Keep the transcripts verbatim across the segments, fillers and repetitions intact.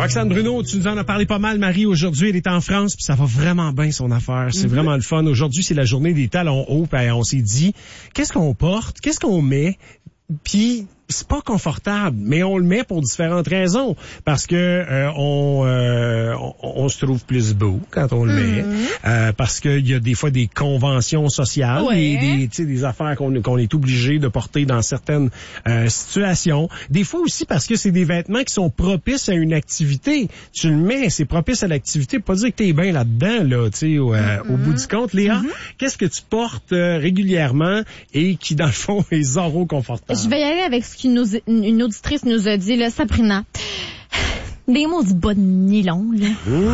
Roxane Bruno, tu nous en as parlé pas mal, Marie. Aujourd'hui, elle est en France, puis ça va vraiment bien son affaire. C'est mm-hmm. vraiment le fun. Aujourd'hui, c'est la journée des talons hauts, puis on s'est dit, qu'est-ce qu'on porte? Qu'est-ce qu'on met? Puis c'est pas confortable, mais on le met pour différentes raisons. Parce que euh, on, euh, on on se trouve plus beau quand on le mm-hmm. met. Euh, parce qu'il y a des fois des conventions sociales, ouais. et des, tu sais, des affaires qu'on, qu'on est obligé de porter dans certaines euh, situations. Des fois aussi parce que c'est des vêtements qui sont propices à une activité. Tu le mets, c'est propice à l'activité. Pas dire que t'es bien là-dedans, là, tu sais, au, euh, mm-hmm. au bout du compte. Léa, mm-hmm. qu'est-ce que tu portes euh, régulièrement et qui, dans le fond, est zéro confortable? Je vais y aller avec ce qu'une une auditrice nous a dit, là, Sabrina. Des mots du bas de nylon, là.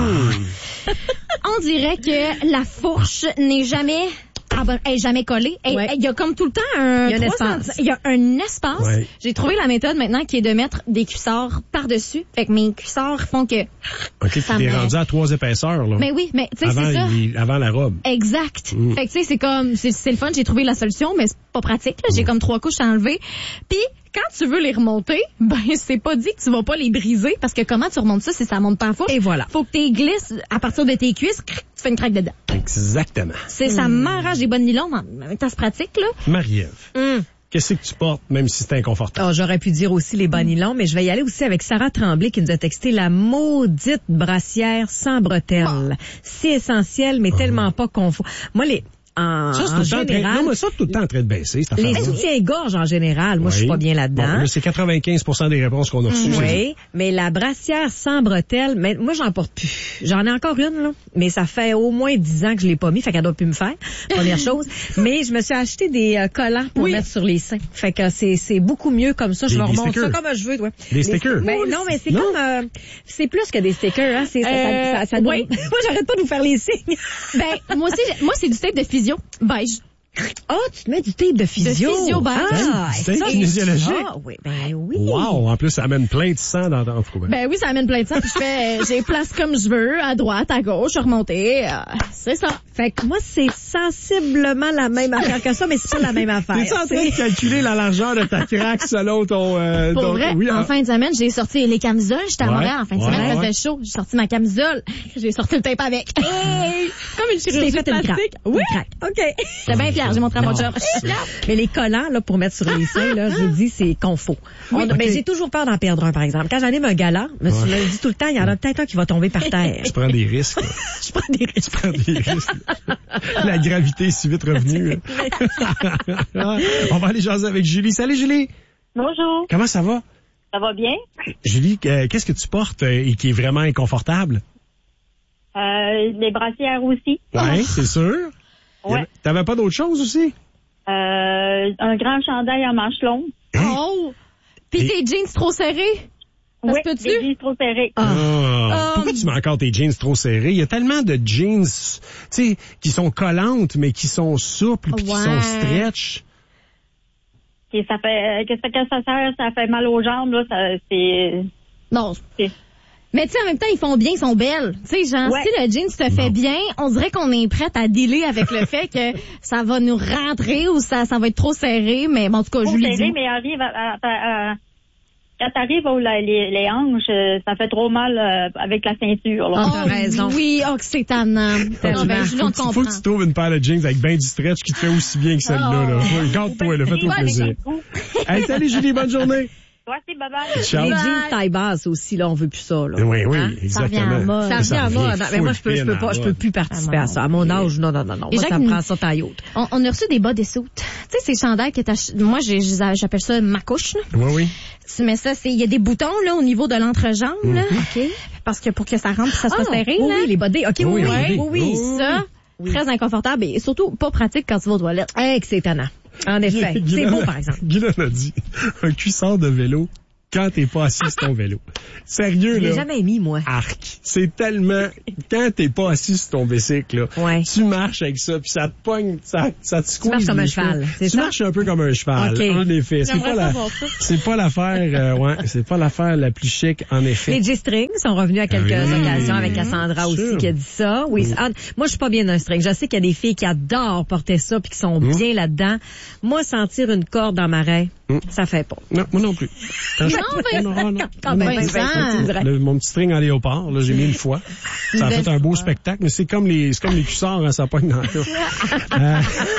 Mmh. On dirait que la fourche n'est jamais... Ah ben, elle est jamais collée. Il ouais. y a comme tout le temps un... Il y a un espace. Il y a un espace. Ouais. J'ai trouvé la méthode maintenant qui est de mettre des cuissards par-dessus. Fait que mes cuissards font que... OK, tu t'es rendu à trois épaisseurs, là. Mais oui, mais tu sais, c'est ça. Les, avant la robe. Exact. Mm. Fait que tu sais, c'est comme... C'est, c'est le fun, j'ai trouvé la solution, mais c'est pas pratique, là. J'ai mm. comme trois couches à enlever. Puis, quand tu veux les remonter, ben c'est pas dit que tu vas pas les briser, parce que comment tu remontes ça si ça monte pas en fourche? Et voilà. Faut que tu glisses à partir de tes cuisses, tu fais une craque dedans. Exactement. C'est, ça mm. m'arrache des bonnes nylons, mais ça se pratique, là. Marie-Ève, Mm. qu'est-ce que tu portes, même si c'est inconfortable? Oh, j'aurais pu dire aussi les bas nylons, mais je vais y aller aussi avec Sarah Tremblay qui nous a texté la maudite brassière sans bretelles. Oh. Si essentielle, mais oh. tellement pas confort. Moi, les... En, ça, c'est en tout général, train, non, mais ça, tout le temps en train de baisser, cette les affaire-là. soutiens-gorge, en général, moi, oui. je suis pas bien là-dedans. Bon, là, c'est quatre-vingt-quinze pour cent des réponses qu'on a reçues. Oui, mais la brassière sans bretelles, mais moi, j'en porte plus. J'en ai encore une, là, mais ça fait au moins dix ans que je l'ai pas mis, fait qu'elle doit plus me faire, première chose. Mais je me suis acheté des euh, collants pour oui. mettre sur les seins. Fait que c'est, c'est beaucoup mieux comme ça. Je leur montre ça comme je veux, ouais. Des stickers? Mais, non, mais c'est non. comme, euh, c'est plus que des stickers, hein. C'est, euh, ça, ça, ça, ça oui. doit... moi, j'arrête pas de vous faire les signes. Ben, moi aussi, moi, c'est du tape de physio beige. Ah, oh, tu te mets du tape de physio. De physio beige. Ah, c'est ça, kinésiologique. Ah, oui, ben oui. Wow, en plus, ça amène plein de sang dans ton trou. Ben oui, ça amène plein de sang, puis je fais, j'ai place comme je veux, à droite, à gauche, remonter, euh, c'est ça. Fait que moi, c'est sensiblement la même affaire que ça, mais c'est pas la même affaire. T'es-tu en train de calculer la largeur de ta craque selon ton... Euh, Pour ton... vrai, oui, en hein? fin de semaine, j'ai sorti les camisoles, j'étais à ouais, Montréal en fin de ouais, semaine, il ouais. faisait chaud, j'ai sorti ma camisole, j'ai sorti le tape avec. Hey! Comme une chirurgie fait une plastique. Oui. Une craque. OK. J'étais bien fière, j'ai montré à mon job. Mais les collants, là, pour mettre sur les seins, là, je vous dis, c'est confo. Oui, okay. Mais j'ai toujours peur d'en perdre un, par exemple. Quand j'anime un gala, je me ouais. dis tout le temps, il y en a peut-être un qui va tomber par terre. Tu prends des risques. Je prends des risques. Tu prends des risques. La gravité est si vite revenue. On va aller jaser avec Julie. Salut, Julie. Bonjour. Comment ça va? Ça va bien? Julie, euh, qu'est-ce que tu portes euh, et qui est vraiment inconfortable? Euh, les brassières aussi. Oui, c'est sûr. Ouais. T'avais pas d'autre chose aussi? Euh, un grand chandail en manches longues. Hein? Oh! Pis et... tes jeans trop serrés? Ça oui, se peut-tu? des jeans trop serrés. Ah. Ah. Pourquoi tu mets encore tes jeans trop serrés? Il y a tellement de jeans, tu sais, qui sont collantes, mais qui sont souples puis ouais. qui sont stretch. Et ça fait, qu'est-ce que ça sert? Ça fait mal aux jambes, là, ça, c'est... Non. C'est... Mais tu sais, en même temps, ils font bien, ils sont belles. Tu sais, genre, ouais. si le jean te fait non. bien, on dirait qu'on est prête à dealer avec le fait que ça va nous rentrer ou ça, ça va être trop serré. Mais bon, en tout cas, trop je lui serré, dis. mais arrive à, à, à, à, quand t'arrives où la, les, les hanches, ça fait trop mal euh, avec la ceinture. Là. Oh, t'as raison. Oui, oh, que c'est tannant. Faut, ben, faut, faut, faut que tu trouves une paire de jeans avec ben du stretch qui te fait aussi bien que celle-là. Là. Oh. Garde-toi, là, fais-toi plaisir. Hey, salut Julie, bonne journée. Ouais, c'est bye-bye. Les jeans taille basse aussi, là, on veut plus ça, là. Oui, oui, hein? exactement. Ça revient à mode. Mais moi, je peux, je peux pas, je peux plus participer à ça. À mon âge, non, non, non, non. Moi, ça me prend ça taille haute. On, on a reçu des bas dessous. Tu sais, ces chandails que t'as, moi, j'ai, j'appelle ça ma couche, là. Oui, oui. Tu mets ça, c'est, il y a des boutons, là, au niveau de l'entrejambe, mm-hmm. là. OK. Parce que pour que ça rentre, ça soit oh, serré, oui, là. Oui, les bodés. OK, oui, oui, oui, oui, oui. Ça, oui. Très inconfortable et surtout pas pratique quand tu vas aux toilettes. Hey, que c'est étonnant. En effet. C'est beau, par exemple. Guylaine a dit, un cuissard de vélo, quand t'es pas assis sur ton vélo. Sérieux, là. Je l'ai jamais mis, moi. Arc. C'est tellement, quand t'es pas assis sur ton bicycle, là, ouais. tu marches avec ça, puis ça te pogne, ça, ça te squeeze. Tu marches comme un cheval, c'est Tu ça? marches un peu comme un cheval, okay. En effet. C'est pas, la, c'est pas l'affaire, euh, ouais, c'est pas l'affaire la plus chic, en effet. Les G-strings sont revenus à quelques oui. occasions avec Cassandra mmh. aussi sûr. Qui a dit ça. Oui. oui. Moi, je suis pas bien d'un string. Je sais qu'il y a des filles qui adorent porter ça puis qui sont mmh. bien là-dedans. Moi, sentir une corde dans ma raie, Mm. Ça fait pas. Non, moi non plus. Quand je- Non, ben, non, non, non, Quand non, même, non. Vincent. Le- mon petit string en léopard, là, j'ai mis une fois. Ça a fait un beau spectacle, mais c'est comme les, c'est comme les cuissards, hein, ça pogne dans la queue. Euh,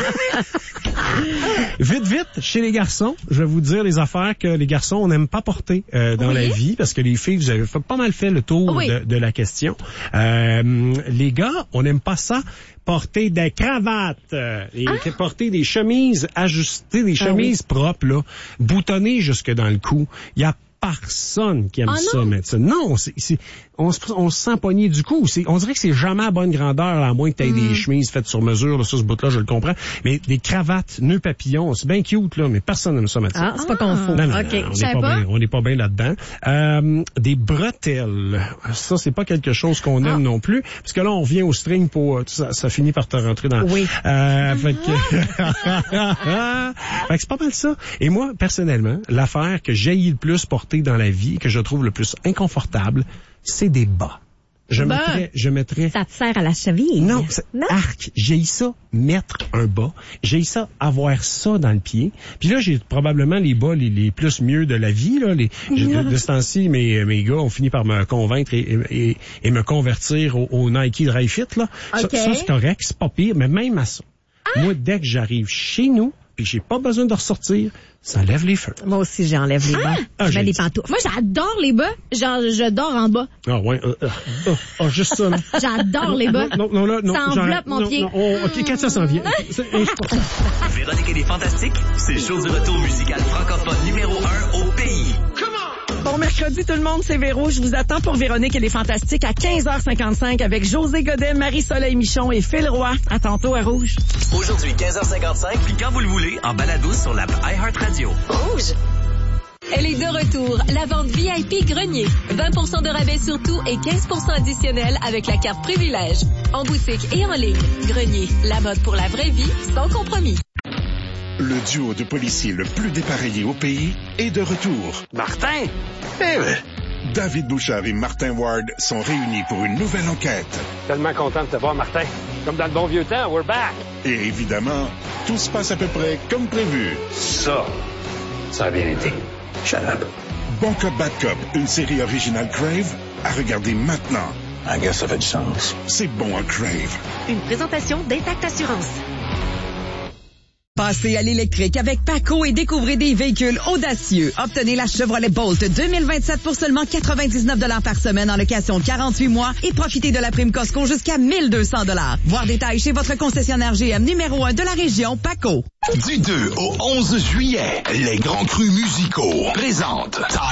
Vite, vite, chez les garçons, je vais vous dire les affaires que les garçons, on n'aime pas porter euh, dans Oui. la vie, parce que les filles, vous avez fait pas mal fait le tour Oui. de, de la question. Euh, les gars, on n'aime pas ça. Porter des cravates, euh, et Ah. porter des chemises ajustées, des chemises propres, là, boutonnées jusque dans le cou. Il y a personne qui aime Ah ça, non? mettre ça. Non, c'est, c'est, on, se, on se sent pogné du coup. C'est, on dirait que c'est jamais à bonne grandeur, là, à moins que tu aies Mm. des chemises faites sur mesure. Là, ça, ce bout-là, je le comprends. Mais des cravates, nœuds papillons, c'est bien cute, là, mais personne n'aime ça mettre ça. Ah, c'est pas qu'on faut. Non, non, OK. non, on Je n'est savais pas, pas. bien, on n'est pas bien là-dedans. Euh, des bretelles, ça c'est pas quelque chose qu'on aime non plus, parce que là on vient au string pour euh, ça, ça finit par te rentrer dans. Oui. Euh, fait que, fait que c'est pas mal ça. Et moi personnellement, l'affaire que j'haïs le plus porter dans la vie, que je trouve le plus inconfortable, c'est des bas. Je Ben. mettrais, je mettrais. Ça te sert à la cheville. Non, c'est Non? arc. J'ai ça mettre un bas. J'ai ça avoir ça dans le pied. Puis là, j'ai probablement les bas les, les plus mieux de la vie. Là. Les, j'ai- de, de ce temps-ci, mes, mes gars ont fini par me convaincre et, et, et me convertir au, au Nike Dry Fit. Là. Ça, OK. ça, c'est correct, c'est pas pire. Mais même à ça, moi, dès que j'arrive chez nous, puis que j'ai pas besoin de ressortir, ça lève les feux. Moi aussi, j'enlève les bas. Ah, je j'ai mets des dit. pantoufles. Moi, j'adore les bas. Genre, je dors en bas. Ah ouais, euh, euh, euh, ah, juste ça. Là. J'adore les bas. Non, non, là, non. Ça j'en- enveloppe mon non, pied. non, oh, OK, quand ça s'en vient. C'est- eh, je pense- Véronique et les Fantastiques, c'est le show du retour musical francophone numéro un au pays. Bon mercredi tout le monde, c'est Véro. Je vous attends pour Véronique et les Fantastiques à quinze heures cinquante-cinq avec José Godet, Marie-Soleil Michon et Phil Roy. À tantôt à Rouge. Aujourd'hui, quinze heures cinquante-cinq, puis quand vous le voulez, en balado sur l'app iHeartRadio. Elle est de retour, la vente V I P Grenier. vingt pour cent de rabais sur tout et quinze pour cent additionnel avec la carte Privilège. En boutique et en ligne. Grenier, la mode pour la vraie vie, sans compromis. Le duo de policiers le plus dépareillé au pays est de retour. Martin! Eh oui. David Bouchard et Martin Ward sont réunis pour une nouvelle enquête. Tellement content de te voir, Martin. Comme dans le bon vieux temps, we're back. Et évidemment, tout se passe à peu près comme prévu. Ça, ça a bien été. Shut up. Bon Cop, Bad Cop, une série originale Crave, à regarder maintenant. I guess ça fait du sens. C'est bon à Crave. Une présentation d'Intact Assurance. Passez à l'électrique avec Paco et découvrez des véhicules audacieux. Obtenez la Chevrolet Bolt deux mille vingt-sept pour seulement quatre-vingt-dix-neuf dollars par semaine en location quarante-huit mois et profitez de la prime Costco jusqu'à mille deux cents dollars. Voir détails chez votre concessionnaire G M numéro un de la région, Paco. Du deux au onze juillet, les grands crus musicaux présentent